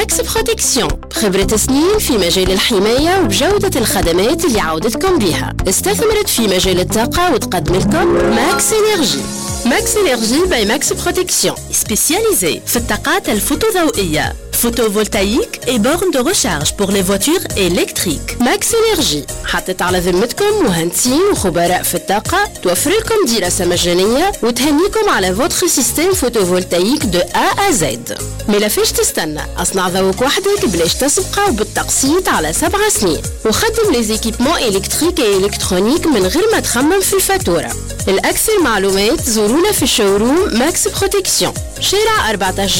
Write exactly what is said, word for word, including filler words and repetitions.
ماكس بروتكسيون، خبرة سنين في مجال الحماية وبجودة الخدمات اللي عودتكم بيها. استثمرت في مجال الطاقة وتقدم لكم ماكس إنرجي. ماكس إنرجي باي ماكس بروتكسيون، سبيسياليزي في الطاقات الفوتوضوئية، photovoltaïque et bornes de recharge pour les voitures électriques. ماكس إنرجي حطت على ذمتكم مهندسين وخبراء في الطاقة، توفر لكم دراسة مجانية وتهنيكم على فوتر سيستم فوتوفولتايك دو A à Z. ملا فيش تستنى، اصنع ذوق وحدك بلاش تسبقه وبالتقسيط على سبع سنين، وخدم لي زيكيبمون إلكتريك و إلكترونيك من غير ما تخمم في الفاتورة. الأكثر معلومات زورونا في الشوروم ماكس بروتكسيون، شارع أربعة عشر